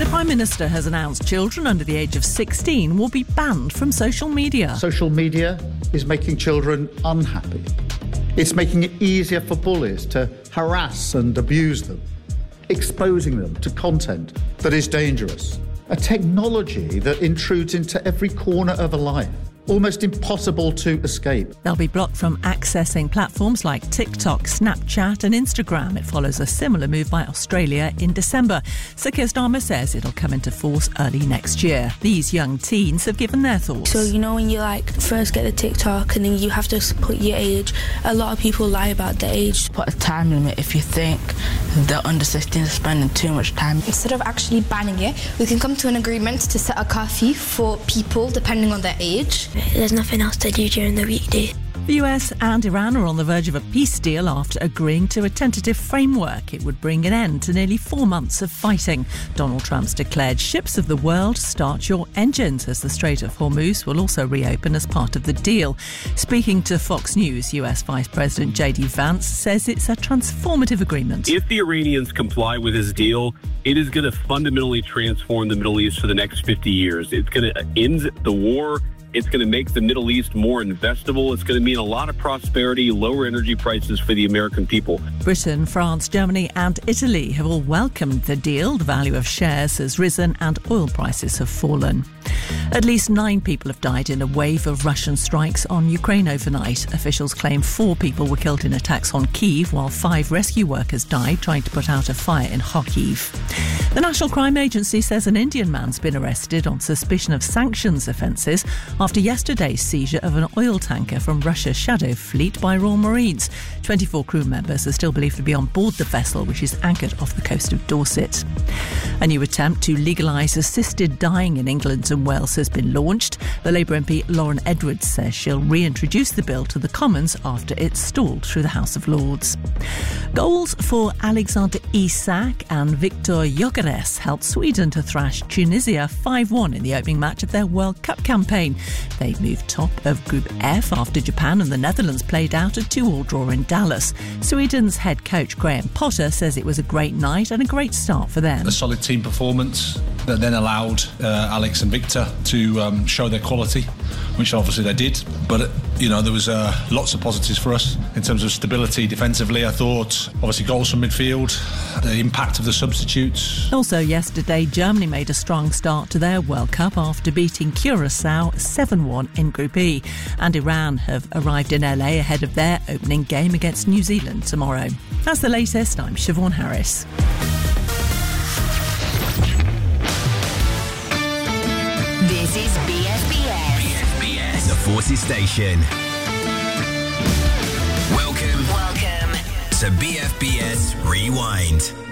The Prime Minister has announced children under the age of 16 will be banned from social media. Social media is making children unhappy. It's making it easier for bullies to harass and abuse them, exposing them to content that is dangerous. A technology that intrudes into every corner of a life, almost impossible to escape. They'll be blocked from accessing platforms like TikTok, Snapchat and Instagram. It follows a similar move by Australia in December. Sir Keir Starmer says it'll come into force early next year. These young teens have given their thoughts. So, you know, when you first get the TikTok and then you have to put your age, a lot of people lie about the age. Put a time limit if you think they're under 16 are spending too much time. Instead of actually banning it, we can come to an agreement to set a curfew for people depending on their age. There's nothing else to do during the weekday. The US and Iran are on the verge of a peace deal after agreeing to a tentative framework. It would bring an end to nearly 4 months of fighting. Donald Trump's declared ships of the world, start your engines, as the Strait of Hormuz will also reopen as part of the deal. Speaking to Fox News, US Vice President J.D. Vance says it's a transformative agreement. If the Iranians comply with this deal, it is going to fundamentally transform the Middle East for the next 50 years. It's going to end the war. It's going to make the Middle East more investable. It's going to mean a lot of prosperity, lower energy prices for the American people. Britain, France, Germany and Italy have all welcomed the deal. The value of shares has risen and oil prices have fallen. At least 9 people have died in a wave of Russian strikes on Ukraine overnight. Officials claim 4 people were killed in attacks on Kyiv, while 5 rescue workers died trying to put out a fire in Kharkiv. The National Crime Agency says an Indian man's been arrested on suspicion of sanctions offences after yesterday's seizure of an oil tanker from Russia's Shadow Fleet by Royal Marines. 24 crew members are still believed to be on board the vessel, which is anchored off the coast of Dorset. A new attempt to legalise assisted dying in England and Wales has been launched. The Labour MP Lauren Edwards says she'll reintroduce the bill to the Commons after it stalled through the House of Lords. Goals for Alexander Isak and Victor Gyökeres helped Sweden to thrash Tunisia 5-1 in the opening match of their World Cup campaign. They moved top of Group F after Japan and the Netherlands played out a 2-2 draw in Dallas. Sweden's head coach Graham Potter says it was a great night and a great start for them. A solid team performance that then allowed Alex and Victor to show their quality, which obviously they did. But, there was lots of positives for us in terms of stability defensively, I thought. Obviously goals from midfield, the impact of the substitutes. Also yesterday, Germany made a strong start to their World Cup after beating Curaçao 7-1 in Group E. And Iran have arrived in LA ahead of their opening game against New Zealand tomorrow. That's the latest. I'm Siobhan Harris. This is BFBS, the Forces Station. Welcome to BFBS Rewind.